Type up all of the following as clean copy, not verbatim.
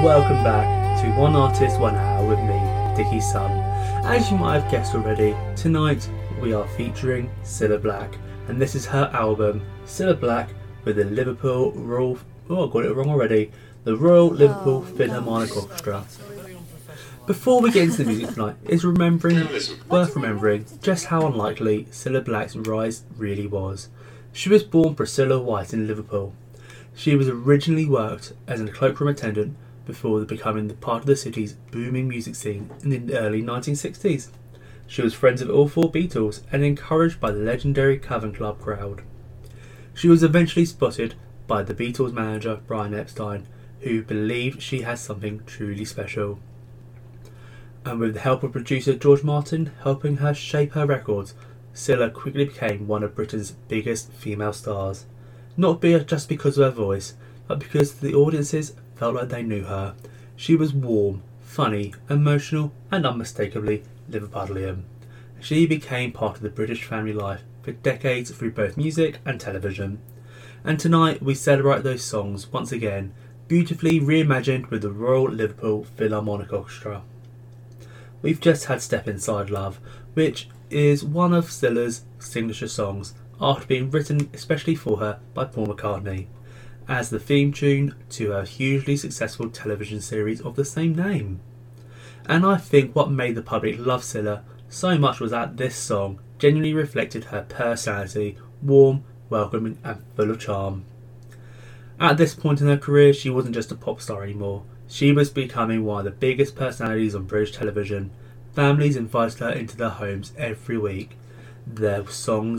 welcome back to One Artist, 1 Hour with me, Dickie Sun. As you might have guessed already, tonight we are featuring Cilla Black, and this is her album, Cilla Black, with the Liverpool Royal... Oh, I got it wrong already. The Royal Liverpool Philharmonic Orchestra. Before we get into the music tonight, it's worth remembering just how unlikely Cilla Black's rise really was. She was born Priscilla White in Liverpool. She was originally worked as a cloakroom attendant before becoming part of the city's booming music scene in the early 1960s. She was friends with all four Beatles and encouraged by the legendary Cavern Club crowd. She was eventually spotted by the Beatles manager Brian Epstein, who believed she had something truly special. And with the help of producer George Martin helping her shape her records, Cilla quickly became one of Britain's biggest female stars. Not just because of her voice, but because the audiences felt like they knew her. She was warm, funny, emotional, and unmistakably Liverpudlian. She became part of the British family life for decades through both music and television. And tonight we celebrate those songs once again, beautifully reimagined with the Royal Liverpool Philharmonic Orchestra. We've just had Step Inside Love, which is one of Cilla's signature songs, after being written especially for her by Paul McCartney, as the theme tune to her hugely successful television series of the same name. And I think what made the public love Cilla so much was that this song genuinely reflected her personality, warm, welcoming and full of charm. At this point in her career, she wasn't just a pop star anymore. She was becoming one of the biggest personalities on British television. Families invited her into their homes every week. This song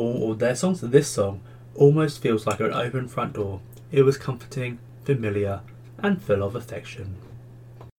almost feels like an open front door. It was comforting, familiar, and full of affection.